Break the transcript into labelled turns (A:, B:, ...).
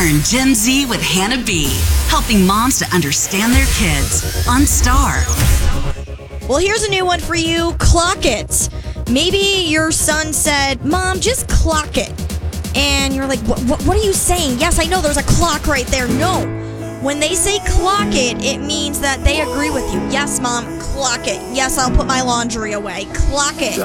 A: Learn Gen Z with Hannah B, helping moms to understand their kids on Star.
B: Well, here's a new one for you. Clock it. Maybe your son said, Mom, just clock it. And you're like, what are you saying? Yes, I know there's a clock right there. No. When they say clock it, it means that they agree with you. Yes, Mom, clock it. Yes, I'll put my laundry away. Clock it.